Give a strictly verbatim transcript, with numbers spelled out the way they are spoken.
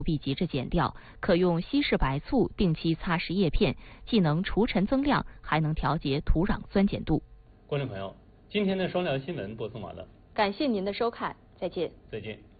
必急着剪掉，可用稀释白醋定期擦拭叶片，既能除尘增量，还能调节土壤酸碱度。 观众朋友，今天的双料新闻播送完了， 感谢您的收看，再见。 再见。